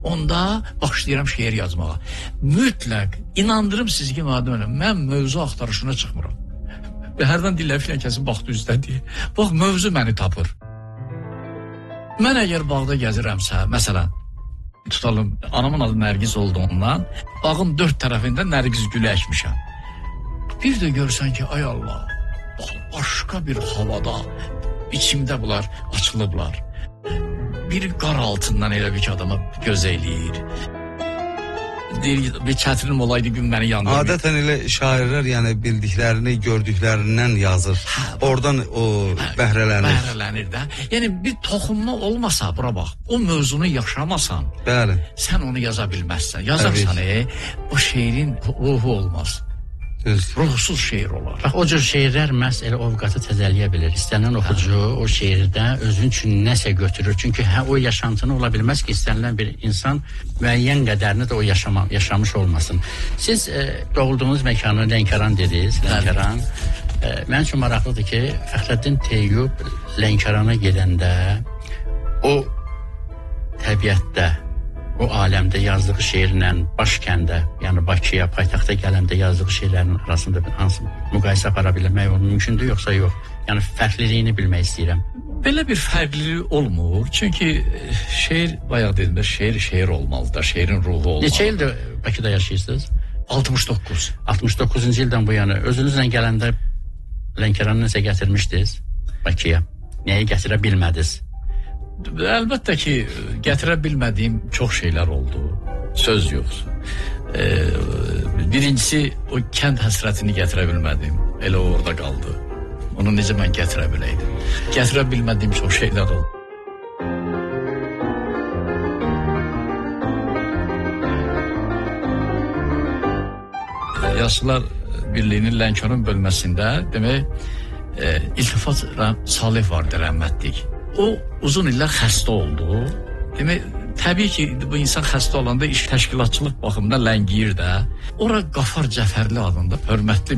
Onda başlayıram şeir yazmağa. Mütləq, inandırım siz ki, mən mövzu axtarışına çıxmıram. Və hərdən dillər filan kəsin baxdı üzdədir. Bax, mövzu məni tapır. Mən əgər bağda gəzirəmsə, məsələn, tutalım, anamın adı Nərgiz olduğundan, bağın 4 tərəfində Nərgiz gülü əkmişəm. Bir də görsən ki, ay Allah, başqa bir havada, içimdə bunlar açılıblar. Bir qar altından elə bir ki, adama göz eləyir. Bir çətirim olaydı gün məni yandırır. Adətən elə şairlər yəni bildiklərini, gördüklərindən yazır. Oradan o bəhrələnir. Bəhrələnir də. Yəni bir toxunma olmasa, bura bax, o mövzunu yaşamasan, bəli, sən onu yaza bilməzsən. Yazarsan, o şeirin ruhu olmaz. Ruhsuz şeir olar. Bax, o cür şeirlər məhz elə ovqatı təzəlləyə bilir. İstənilən oxucu o şeirdə özün üçün nəsə götürür. Çünki o yaşantını ola bilməz ki, istənilən bir insan müəyyən qədərini də o yaşamış olmasın. Siz doğulduğunuz məkanı Lənkəran dediniz. Lənkəran. Mənim üçün maraqlıdır ki, Fəxrəddin Teyyub Lənkərana gedəndə o təbiətdə, o aləmdə yazdığı şeirlə baş kəndə, yəni Bakıya, paytaxta gələndə yazdığı şeirlərin arasında hansı müqayisə apara bilmək mümkündür, yoxsa yox? Yəni fərqliliyini bilmək istəyirəm. Belə bir fərqlilik olmur. Çünki şeir, bayaq dedim də, şeir olmalıdır, şeirin ruhu olmalıdır. Neçə ildir Bakıda yaşayırsınız? 69. 69-cu ildən bu yana özünüzlə gələndə Lənkəranı nəsə gətirmişdiniz Bakıya? Nəyi gətirə bilmədiniz? Əlbəttə ki, gətirə bilmədiyim çox şeylər oldu. Söz yox. Birincisi, o kənd həsrətini gətirə bilmədim. Elə orada qaldı. Onu necə mən gətirə biləydim? Gətirə bilmədiyim çox şeylər oldu. Yaşlılar Birliyinin Lənkəran bölməsində demək, İltifat Salih vardı, rəhmətlik. O uzun illər xəstə oldu. Demək, təbii ki, bu insan xəstə olanda iş təşkilatçılıq baxımından ləngiyir də. Ora Qafar Cəfərli adında hörmətli